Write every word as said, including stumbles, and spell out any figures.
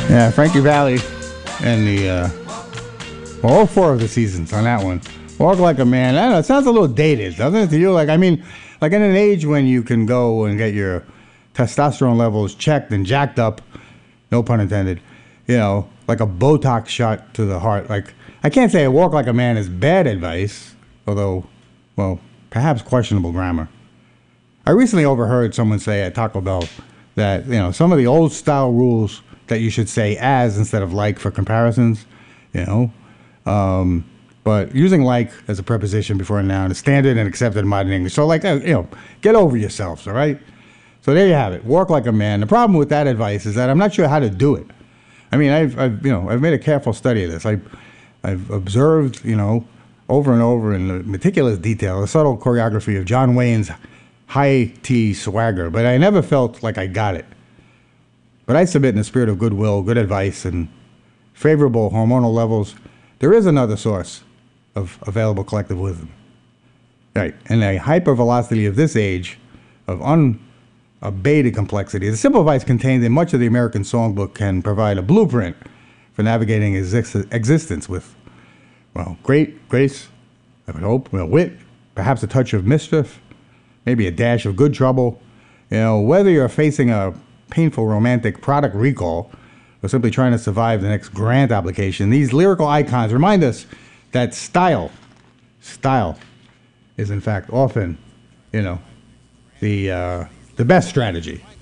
Yeah, Frankie Valli and the, uh, well, all four of the seasons on that one. Walk Like a Man. I don't know, it sounds a little dated, doesn't it, to you? Like, I mean, like in an age when you can go and get your testosterone levels checked and jacked up, no pun intended, you know, like a Botox shot to the heart. Like, I can't say Walk Like a Man is bad advice, although, well, perhaps questionable grammar. I recently overheard someone say at Taco Bell that, you know, some of the old style rules that you should say as instead of like for comparisons, you know. Um, but using like as a preposition before a noun is standard and accepted in modern English. So, like, uh, you know, get over yourselves, all right? So there you have it. Walk like a man. The problem with that advice is that I'm not sure how to do it. I mean, I've, I've you know, I've made a careful study of this. I, I've observed, you know, over and over in meticulous detail, the subtle choreography of John Wayne's high tea swagger, but I never felt like I got it. But I submit in the spirit of goodwill, good advice, and favorable hormonal levels, there is another source of available collective wisdom. Right, and a hypervelocity of this age, of unabated complexity, the simple advice contained in much of the American songbook can provide a blueprint for navigating exist existence with, well, great grace, I would hope, well, wit, perhaps a touch of mischief, maybe a dash of good trouble. You know, whether you're facing a painful romantic product recall or simply trying to survive the next grant application, these lyrical icons remind us that style, style is in fact often, you know, the, uh, the best strategy.